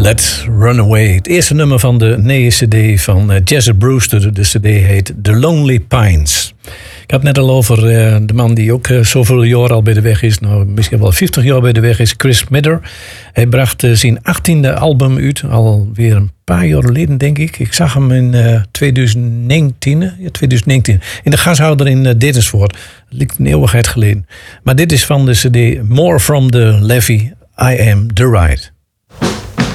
Let's Run Away. Het eerste nummer van de nieuwe cd van Jesse Brewster. De cd heet The Lonely Pines. Ik had het net al over de man die ook zoveel jaar al bij de weg is. Nou, misschien wel 50 jaar bij de weg is. Chris Smither. Hij bracht zijn 18e album uit. Alweer een paar jaar geleden, denk ik. Ik zag hem in 2019. Ja, 2019. In de gashouder in Dittersvoort. Dat ligt een eeuwigheid geleden. Maar dit is van de cd More From The Levee. I Am The Ride.